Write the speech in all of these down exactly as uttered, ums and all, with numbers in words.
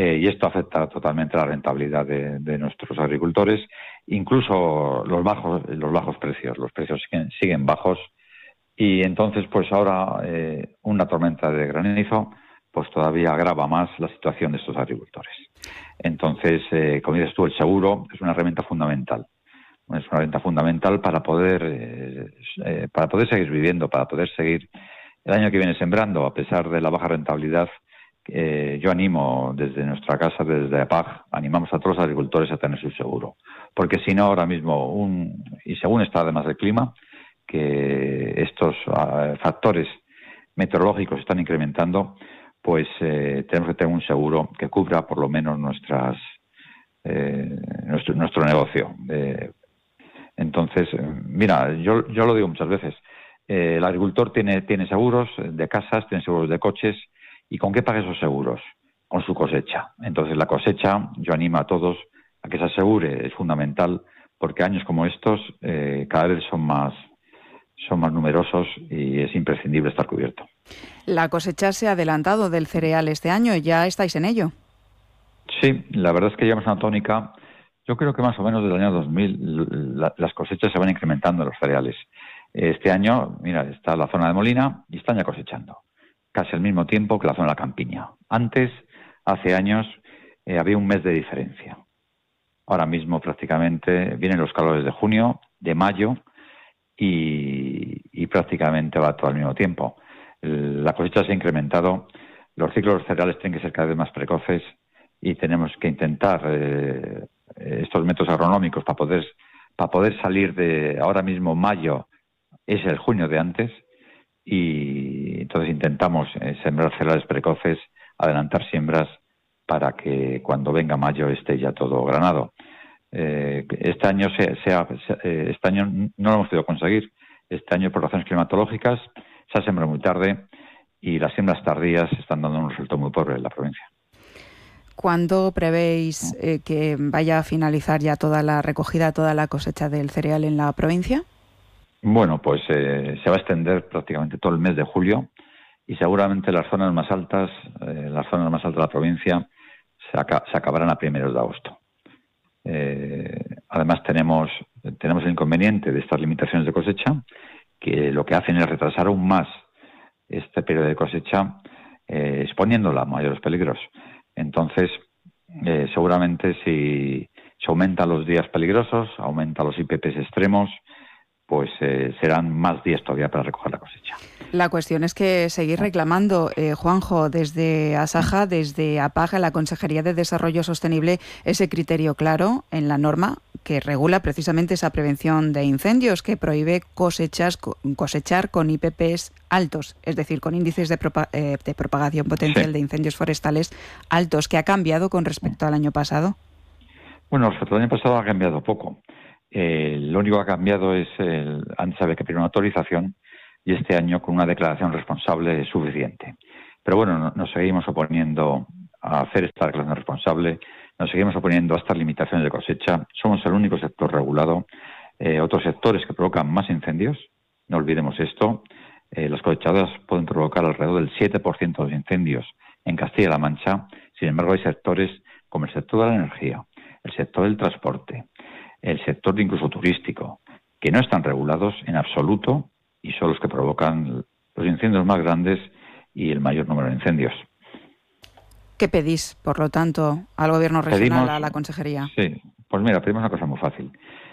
eh, y esto afecta totalmente la rentabilidad de, de nuestros agricultores, incluso los bajos, los bajos precios, los precios siguen, siguen bajos, y entonces pues ahora eh, una tormenta de granizo pues todavía agrava más la situación de estos agricultores. Entonces, eh, como dices tú, el seguro es una herramienta fundamental. Es una herramienta fundamental para poder eh, eh, para poder seguir viviendo, para poder seguir el año que viene sembrando, a pesar de la baja rentabilidad. Eh, yo animo desde nuestra casa, desde A P A G, animamos a todos los agricultores a tener su seguro, porque si no, ahora mismo, un y según está además el clima, que estos uh, factores meteorológicos están incrementando, pues eh, tenemos que tener un seguro que cubra por lo menos nuestras eh, nuestro, nuestro negocio. Eh, entonces, mira, yo, yo lo digo muchas veces, eh, el agricultor tiene, tiene seguros de casas, tiene seguros de coches, ¿y con qué paga esos seguros? Con su cosecha. Entonces, la cosecha, yo animo a todos a que se asegure, es fundamental, porque años como estos eh, cada vez son más son más numerosos y es imprescindible estar cubierto. La cosecha se ha adelantado del cereal este año, ¿ya estáis en ello? Sí, la verdad es que llevamos una tónica, yo creo que más o menos desde el año dos mil la, las cosechas se van incrementando en los cereales. Este año, mira, está la zona de Molina y están ya cosechando, casi al mismo tiempo que la zona de la Campiña. Antes, hace años, eh, había un mes de diferencia. Ahora mismo prácticamente vienen los calores de junio, de mayo, Y, y prácticamente va todo al mismo tiempo. La cosecha se ha incrementado, los ciclos cereales tienen que ser cada vez más precoces y tenemos que intentar eh, estos métodos agronómicos para poder, para poder salir de ahora mismo mayo, es el junio de antes, y entonces intentamos eh, sembrar cereales precoces, adelantar siembras para que cuando venga mayo esté ya todo granado. Eh, este año se, se ha, se, eh, este año no lo hemos podido conseguir. Este año, por razones climatológicas, se ha sembrado muy tarde y las siembras tardías están dando un resultado muy pobre en la provincia. ¿Cuándo prevéis eh, que vaya a finalizar ya toda la recogida, toda la cosecha del cereal en la provincia? Bueno, pues eh, se va a extender prácticamente todo el mes de julio y seguramente las zonas más altas, eh, las zonas más altas de la provincia, se, aca- se acabarán a primeros de agosto. Eh, además tenemos tenemos el inconveniente de estas limitaciones de cosecha, que lo que hacen es retrasar aún más este periodo de cosecha, eh, exponiéndola a mayores peligros. Entonces, eh, seguramente si se aumentan los días peligrosos, aumentan los I P Pes extremos, pues eh, serán más días todavía para recoger la cosecha. La cuestión es que seguir reclamando, eh, Juanjo, desde Asaja, desde A P A G, la Consejería de Desarrollo Sostenible, ese criterio claro en la norma que regula precisamente esa prevención de incendios, que prohíbe cosechas, cosechar con I P Pes altos, es decir, con índices de, propa- eh, de propagación potencial sí. de incendios forestales altos, que ha cambiado con respecto al año pasado. Bueno, respecto al año pasado ha cambiado poco. Eh, lo único que ha cambiado es, el, antes había que pedir una autorización y este año con una declaración responsable es suficiente. Pero bueno, no, nos seguimos oponiendo a hacer esta declaración responsable, nos seguimos oponiendo a estas limitaciones de cosecha. Somos el único sector regulado. Eh, otros sectores que provocan más incendios, no olvidemos esto, eh, las cosechadoras pueden provocar alrededor del siete por ciento de los incendios en Castilla-La Mancha. Sin embargo, hay sectores como el sector de la energía, el sector del transporte, el sector incluso turístico, que no están regulados en absoluto y son los que provocan los incendios más grandes y el mayor número de incendios. ¿Qué pedís, por lo tanto, al Gobierno regional, pedimos, a la Consejería? Sí, pues mira, pedimos una cosa muy fácil,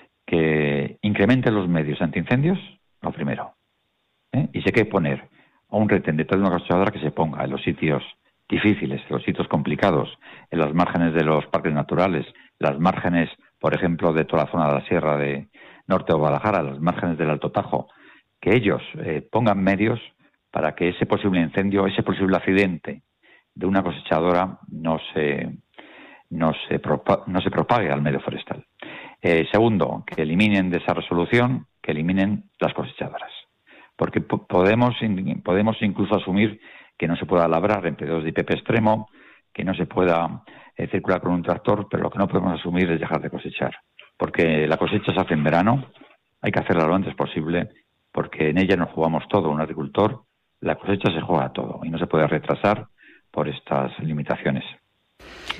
que incrementen los medios antiincendios, lo primero, ¿eh? Y si hay que poner a un retén detrás de una cosechadora, que se ponga en los sitios difíciles, en los sitios complicados, en las márgenes de los parques naturales, las márgenes, por ejemplo, de toda la zona de la Sierra de Norte de Guadalajara, las márgenes del Alto Tajo, que ellos eh, pongan medios para que ese posible incendio, ese posible accidente de una cosechadora no se no se, propa- no se propague al medio forestal. Eh, segundo, que eliminen de esa resolución, que eliminen las cosechadoras, porque po- podemos in- podemos incluso asumir que no se pueda labrar en periodos de I P P extremo, que no se pueda eh, circular con un tractor, pero lo que no podemos asumir es dejar de cosechar, porque la cosecha se hace en verano, hay que hacerla lo antes posible, porque en ella nos jugamos todo. Un agricultor, la cosecha se juega todo y no se puede retrasar por estas limitaciones.